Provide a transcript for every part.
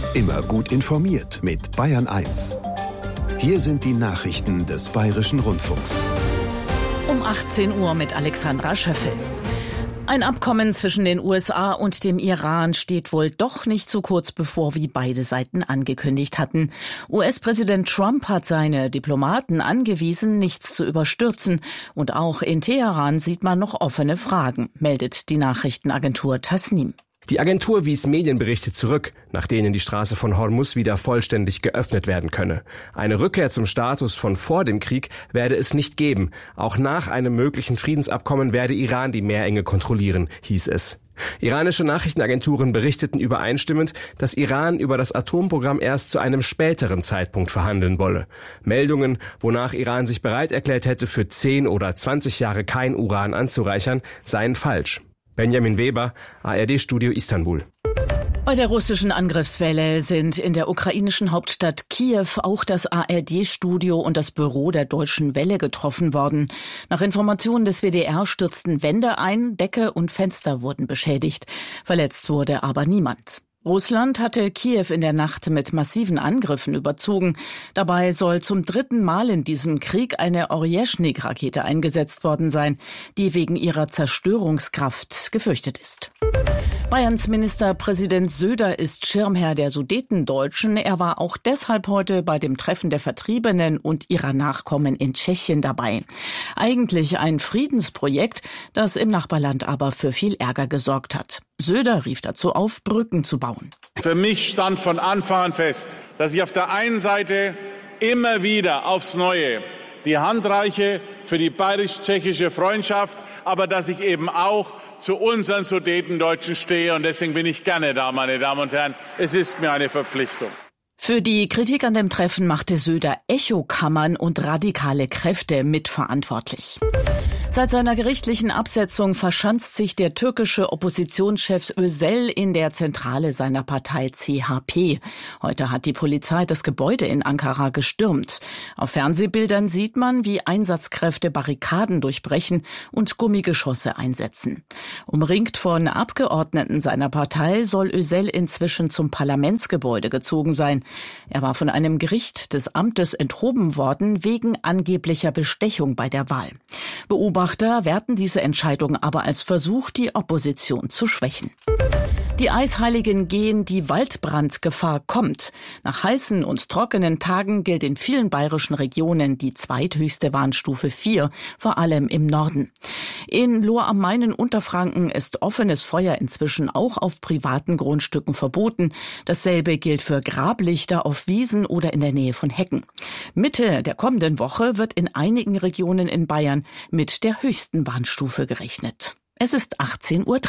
Immer gut informiert mit Bayern 1. Hier sind die Nachrichten des Bayerischen Rundfunks. Um 18 Uhr mit Alexandra Schöffel. Ein Abkommen zwischen den USA und dem Iran steht wohl doch nicht so kurz bevor, wie beide Seiten angekündigt hatten. US-Präsident Trump hat seine Diplomaten angewiesen, nichts zu überstürzen. Und auch in Teheran sieht man noch offene Fragen, meldet die Nachrichtenagentur Tasnim. Die Agentur wies Medienberichte zurück, nach denen die Straße von Hormuz wieder vollständig geöffnet werden könne. Eine Rückkehr zum Status von vor dem Krieg werde es nicht geben. Auch nach einem möglichen Friedensabkommen werde Iran die Meerenge kontrollieren, hieß es. Iranische Nachrichtenagenturen berichteten übereinstimmend, dass Iran über das Atomprogramm erst zu einem späteren Zeitpunkt verhandeln wolle. Meldungen, wonach Iran sich bereit erklärt hätte, für 10 oder 20 Jahre kein Uran anzureichern, seien falsch. Benjamin Weber, ARD-Studio Istanbul. Bei der russischen Angriffswelle sind in der ukrainischen Hauptstadt Kiew auch das ARD-Studio und das Büro der Deutschen Welle getroffen worden. Nach Informationen des WDR stürzten Wände ein, Decke und Fenster wurden beschädigt. Verletzt wurde aber niemand. Russland hatte Kiew in der Nacht mit massiven Angriffen überzogen. Dabei soll zum 3. Mal in diesem Krieg eine Orjeschnik-Rakete eingesetzt worden sein, die wegen ihrer Zerstörungskraft gefürchtet ist. Bayerns Ministerpräsident Söder ist Schirmherr der Sudetendeutschen. Er war auch deshalb heute bei dem Treffen der Vertriebenen und ihrer Nachkommen in Tschechien dabei. Eigentlich ein Friedensprojekt, das im Nachbarland aber für viel Ärger gesorgt hat. Söder rief dazu auf, Brücken zu bauen. Für mich stand von Anfang an fest, dass ich auf der einen Seite immer wieder aufs Neue die Hand reiche für die bayerisch-tschechische Freundschaft, aber dass ich eben auch zu unseren Sudetendeutschen stehe. Und deswegen bin ich gerne da, meine Damen und Herren. Es ist mir eine Verpflichtung. Für die Kritik an dem Treffen machte Söder Echokammern und radikale Kräfte mitverantwortlich. Seit seiner gerichtlichen Absetzung verschanzt sich der türkische Oppositionschef Özel in der Zentrale seiner Partei CHP. Heute hat die Polizei das Gebäude in Ankara gestürmt. Auf Fernsehbildern sieht man, wie Einsatzkräfte Barrikaden durchbrechen und Gummigeschosse einsetzen. Umringt von Abgeordneten seiner Partei soll Özel inzwischen zum Parlamentsgebäude gezogen sein. Er war von einem Gericht des Amtes enthoben worden wegen angeblicher Bestechung bei der Wahl. Beobachter werten diese Entscheidung aber als Versuch, die Opposition zu schwächen. Die Eisheiligen gehen, die Waldbrandgefahr kommt. Nach heißen und trockenen Tagen gilt in vielen bayerischen Regionen die zweithöchste Warnstufe 4, vor allem im Norden. In Lohr am Main in Unterfranken ist offenes Feuer inzwischen auch auf privaten Grundstücken verboten. Dasselbe gilt für Grablichter auf Wiesen oder in der Nähe von Hecken. Mitte der kommenden Woche wird in einigen Regionen in Bayern mit der höchsten Warnstufe gerechnet. Es ist 18:03 Uhr.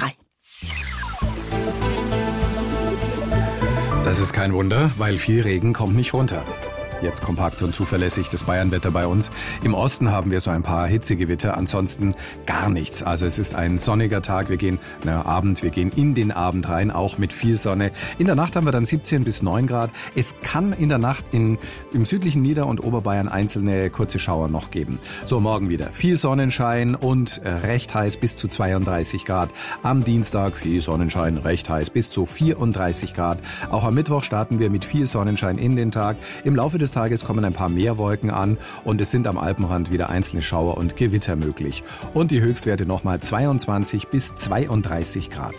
Das ist kein Wunder, weil viel Regen kommt nicht runter. Jetzt kompakt und zuverlässig das Bayernwetter bei uns. Im Osten haben wir so ein paar Hitzegewitter, ansonsten gar nichts. Also es ist ein sonniger Tag. Wir gehen in den Abend rein, auch mit viel Sonne. In der Nacht haben wir dann 17 bis 9 Grad. Es kann in der Nacht im südlichen Nieder- und Oberbayern einzelne kurze Schauer noch geben. So, morgen wieder viel Sonnenschein und recht heiß bis zu 32 Grad. Am Dienstag viel Sonnenschein, recht heiß bis zu 34 Grad. Auch am Mittwoch starten wir mit viel Sonnenschein in den Tag. Im Laufe des Tages kommen ein paar mehr Wolken an und es sind am Alpenrand wieder einzelne Schauer und Gewitter möglich. Und die Höchstwerte nochmal 22 bis 32 Grad.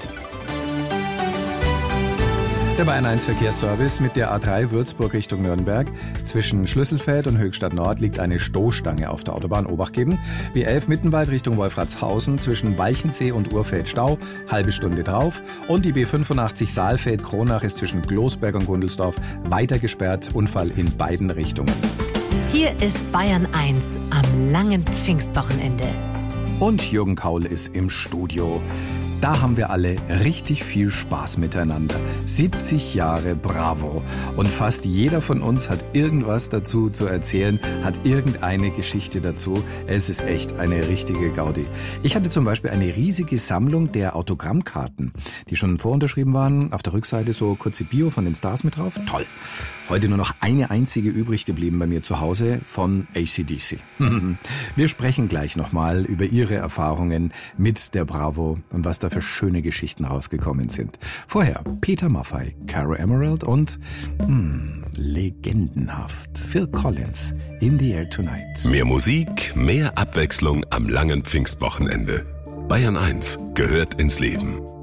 Der Bayern 1 Verkehrsservice mit der A3 Würzburg Richtung Nürnberg. Zwischen Schlüsselfeld und Höchstadt Nord liegt eine Stoßstange auf der Autobahn. Obacht geben. B11 Mittenwald Richtung Wolfratshausen. Zwischen Walchensee und Urfeld Stau. Halbe Stunde drauf. Und die B85 Saalfeld-Kronach ist zwischen Glosberg und Gundelsdorf weiter gesperrt. Unfall in beiden Richtungen. Hier ist Bayern 1 am langen Pfingstwochenende. Und Jürgen Kaul ist im Studio. Da haben wir alle richtig viel Spaß miteinander. 70 Jahre Bravo. Und fast jeder von uns hat irgendwas dazu zu erzählen, hat irgendeine Geschichte dazu. Es ist echt eine richtige Gaudi. Ich hatte zum Beispiel eine riesige Sammlung der Autogrammkarten, die schon vorunterschrieben waren. Auf der Rückseite so kurze Bio von den Stars mit drauf. Toll. Heute nur noch eine einzige übrig geblieben bei mir zu Hause von AC/DC. Wir sprechen gleich nochmal über Ihre Erfahrungen mit der Bravo und was da für schöne Geschichten rausgekommen sind. Vorher Peter Maffay, Caro Emerald und legendenhaft Phil Collins, In the Air Tonight. Mehr Musik, mehr Abwechslung am langen Pfingstwochenende. Bayern 1 gehört ins Leben.